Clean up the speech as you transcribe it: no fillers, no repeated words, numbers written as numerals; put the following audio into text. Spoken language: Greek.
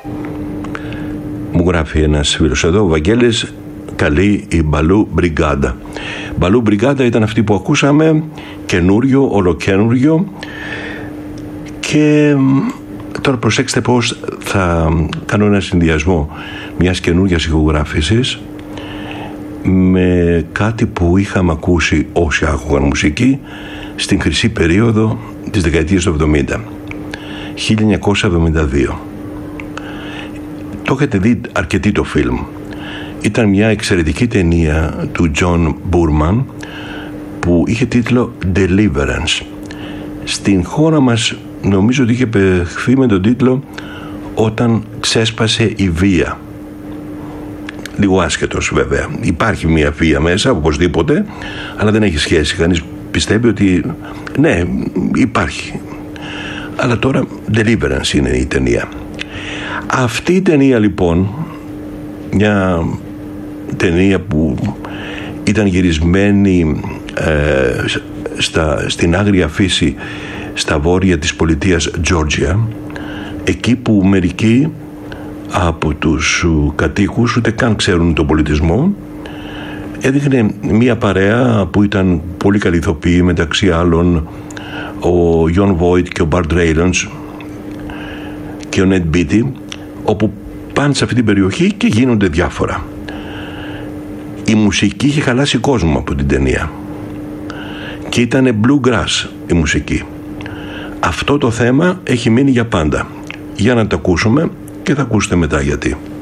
Μου γράφει ένας φίλος εδώ, ο Βαγγέλης, καλή η Μπαλού Μπριγκάντα. Μπαλού Μπριγκάντα ήταν αυτή που ακούσαμε, καινούριο, ολοκένουριο. Και τώρα προσέξτε πώς θα κάνω ένα συνδυασμό μιας καινούργιας ηχογράφησης με κάτι που είχαμε ακούσει όσοι άκουγαν μουσική στην χρυσή περίοδο της δεκαετίας του 70, 1972. Το έχετε δει αρκετοί το φιλμ. Ήταν μια εξαιρετική ταινία του Τζον Μπούρμαν που είχε τίτλο Deliverance. Στην χώρα μας νομίζω ότι είχε παιχθεί με τον τίτλο Όταν ξέσπασε η βία. Λίγο άσχετος βέβαια. Υπάρχει μια βία μέσα οπωσδήποτε, αλλά δεν έχει σχέση. Κανείς πιστεύει ότι ναι, υπάρχει. Αλλά τώρα Deliverance είναι η ταινία. Αυτή η ταινία λοιπόν, μια ταινία που ήταν γυρισμένη στην άγρια φύση στα βόρεια της πολιτείας Τζόρτζια, εκεί που μερικοί από τους κατοίκους ούτε καν ξέρουν τον πολιτισμό. Έδειχνε μια παρέα που ήταν πολύ καλή ηθοποιοί, μεταξύ άλλων ο Γιον Βόιτ και ο Μπαρτ Ρέιλονς και ο Νετ Μπίτι, όπου πάνε σε αυτή την περιοχή και γίνονται διάφορα. Η μουσική είχε χαλάσει κόσμο από την ταινία και ήταν bluegrass η μουσική. Αυτό το θέμα έχει μείνει για πάντα. Για να το ακούσουμε και θα ακούσετε μετά γιατί.